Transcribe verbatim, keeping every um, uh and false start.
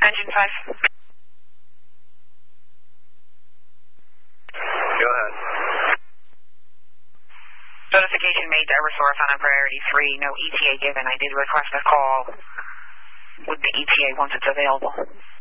engine five. Go ahead. Notification made to Eversource on a priority three. No E T A given. I did request a call with the E T A once it's available.